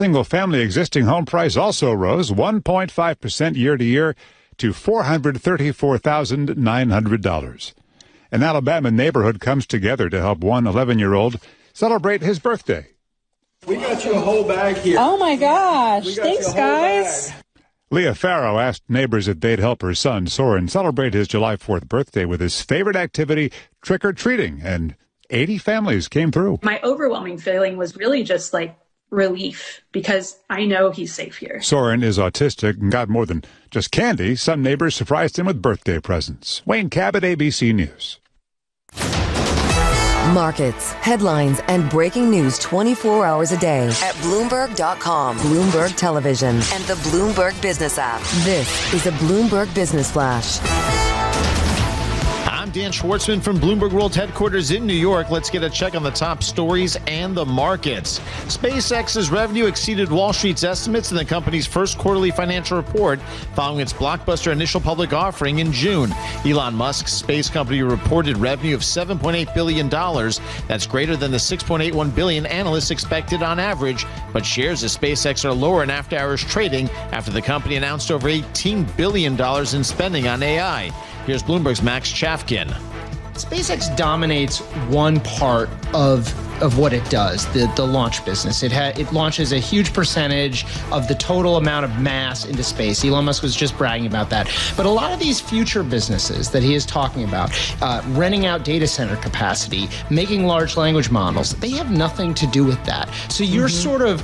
Single-family existing home price also rose 1.5% year-to-year to $434,900. An Alabama neighborhood comes together to help one 11-year-old celebrate his birthday. We got you a whole bag here. Oh, my gosh. Thanks, guys. Bag. Leah Farrow asked neighbors if they'd help her son, Soren, celebrate his July 4th birthday with his favorite activity, trick-or-treating, and 80 families came through. My overwhelming feeling was really just like relief because I know he's safe here. Soren is autistic and got more than just candy. Some neighbors surprised him with birthday presents. Wayne Cabot, ABC News. Markets, headlines, and breaking news 24 hours a day at Bloomberg.com, Bloomberg Television, and the Bloomberg Business app. This is a Bloomberg Business Flash. I'm Dan Schwartzman from Bloomberg World Headquarters in New York. Let's get a check on the top stories and the markets. SpaceX's revenue exceeded Wall Street's estimates in the company's first quarterly financial report following its blockbuster initial public offering in June. Elon Musk's space company reported revenue of $7.8 billion. That's greater than the $6.81 billion analysts expected on average, but shares of SpaceX are lower in after-hours trading after the company announced over $18 billion in spending on AI. Here's Bloomberg's Max Chafkin. SpaceX dominates one part of what it does, the launch business. It launches a huge percentage of the total amount of mass into space. Elon Musk was just bragging about that. But a lot of these future businesses that he is talking about, renting out data center capacity, making large language models, they have nothing to do with that. So you're sort of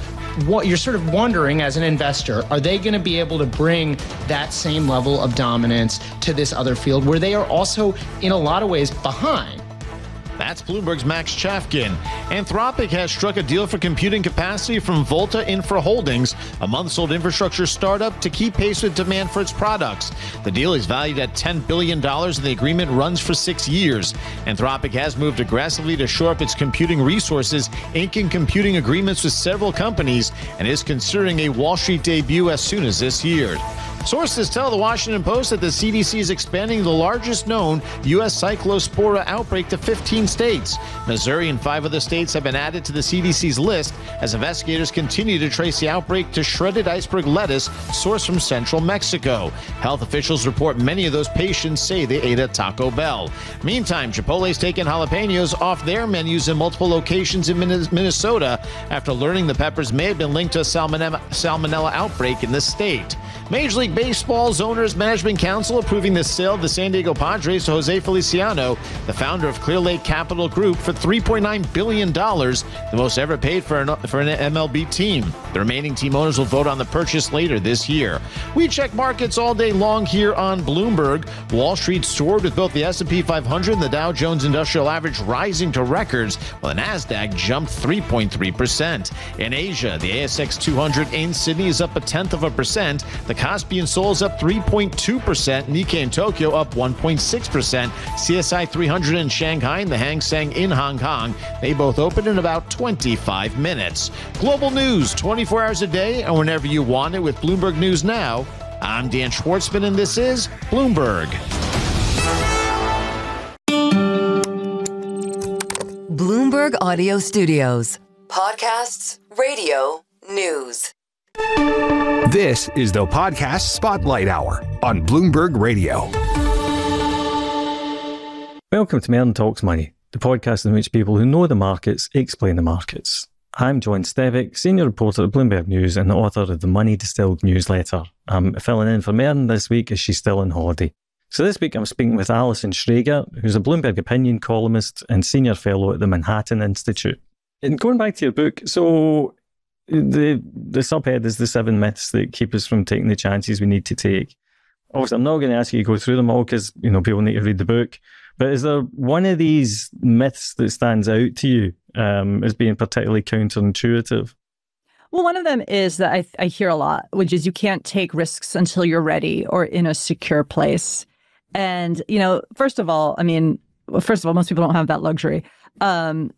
wondering as an investor, are they going to be able to bring that same level of dominance to this other field where they are also in a lot of ways behind? That's Bloomberg's Max Chafkin. Anthropic has struck a deal for computing capacity from Volta Infra Holdings, a months-old infrastructure startup, to keep pace with demand for its products. The deal is valued at $10 billion, and the agreement runs for 6 years. Anthropic has moved aggressively to shore up its computing resources, inking computing agreements with several companies, and is considering a Wall Street debut as soon as this year. Sources tell the Washington Post that the CDC is expanding the largest known U.S. cyclospora outbreak to 15 states. Missouri and 5 other states have been added to the CDC's list as investigators continue to trace the outbreak to shredded iceberg lettuce sourced from central Mexico. Health officials report many of those patients say they ate at Taco Bell. Meantime, Chipotle's taken jalapenos off their menus in multiple locations in Minnesota after learning the peppers may have been linked to a salmonella outbreak in the state. Major League Baseball's Owners Management Council approving the sale of the San Diego Padres to Jose Feliciano, the founder of Clear Lake Capital Group, for $3.9 billion, the most ever paid for an MLB team. The remaining team owners will vote on the purchase later this year. We check markets all day long here on Bloomberg. Wall Street soared with both the S&P 500 and the Dow Jones Industrial Average rising to records, while the Nasdaq jumped 3.3%. In Asia, the ASX 200 in Sydney is up 0.1%. The Kospi in Seoul is up 3.2%. Nikkei in Tokyo up 1.6%. CSI 300 in Shanghai and the Hang Seng in Hong Kong, they both open in about 25 minutes. Global news 24 hours a day and whenever you want it with Bloomberg News Now. I'm Dan Schwartzman and this is Bloomberg. Bloomberg Audio Studios. Podcasts, radio, news. This is the Podcast Spotlight Hour on Bloomberg Radio. Welcome to Merlin Talks Money, the podcast in which people who know the markets explain the markets. I'm John Stevick, senior reporter at Bloomberg News and the author of the Money Distilled newsletter. I'm filling in for Merlin this week as she's still on holiday. So this week I'm speaking with Alison Schrager, who's a Bloomberg opinion columnist and senior fellow at the Manhattan Institute. And going back to your book, so the subhead is the 7 myths that keep us from taking the chances we need to take. Obviously, I'm not going to ask you to go through them all because, people need to read the book. But is there one of these myths that stands out to you as being particularly counterintuitive? Well, one of them is that I hear a lot, which is you can't take risks until you're ready or in a secure place. And, first of all, most people don't have that luxury.